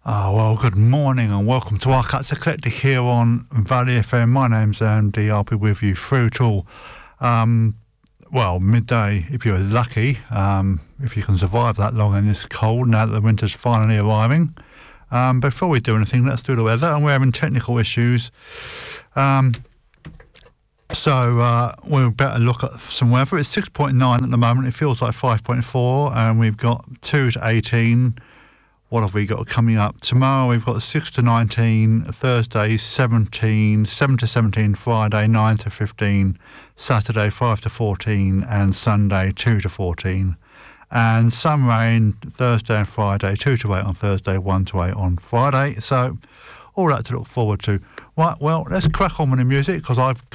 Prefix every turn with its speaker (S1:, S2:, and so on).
S1: Oh, well, good morning and welcome to our Cuts Eclectic here on Valley FM. My name's Andy. I'll be with you through till, midday if you're lucky, if you can survive that long in this cold now that the winter's finally arriving. Before we do anything, let's do the weather, and we're having technical issues. So we'll better look at some weather. It's 6.9 at the moment. It feels like 5.4, and we've got 2 to 18. What have we got coming up? Tomorrow we've got 6 to 19, Thursday 17, 7 to 17, Friday 9 to 15, Saturday 5 to 14, and Sunday 2 to 14. And some rain Thursday and Friday, 2 to 8 on Thursday, 1 to 8 on Friday. So all that to look forward to. Right, well, let's crack on with the music because I've